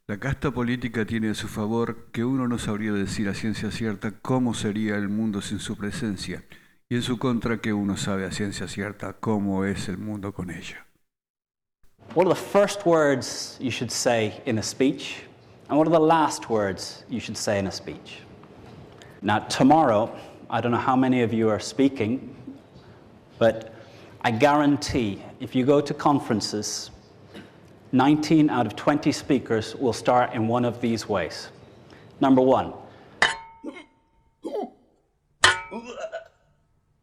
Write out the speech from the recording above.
La casta política tiene a su favor que uno no sabría decir a ciencia cierta cómo sería el mundo sin su presencia, y en su contra que uno sabe a ciencia cierta cómo es el mundo con ella. What are the first words you should say in a speech? And what are the last words you should say in a speech? Now, tomorrow, I don't know how many of you are speaking, but I guarantee if you go to conferences, 19 out of 20 speakers will start in one of these ways. Number one,